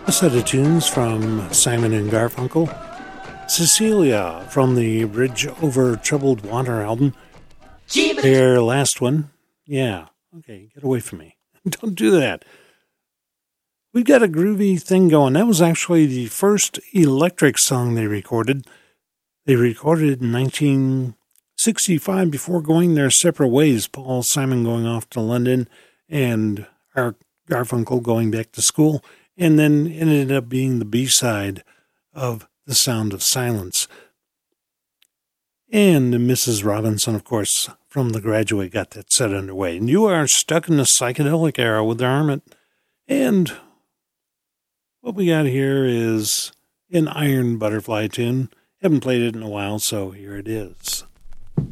A set of tunes from Simon and Garfunkel. Cecilia from the Bridge Over Troubled Water album. Their last one. Yeah, okay, get away from me. Don't do that. We've got a groovy thing going. That was actually the first electric song they recorded. They recorded it in 1965 before going their separate ways. Paul Simon going off to London and Art Garfunkel going back to school. And then it ended up being the B-side of The Sound of Silence. And Mrs. Robinson, of course, from The Graduate got that set underway. And you are stuck in the psychedelic era with the Hermit. And what we got here is an Iron Butterfly tune. Haven't played it in a while, so here it is.